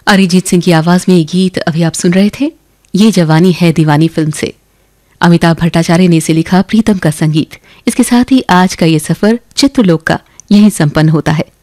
अरिजीत सिंह की आवाज में ये गीत अभी आप सुन रहे थे, ये जवानी है दीवानी फिल्म से। अमिताभ भट्टाचार्य ने इसे लिखा, प्रीतम का संगीत। इसके साथ ही आज का ये सफर चित्रलोक का यहीं संपन्न होता है।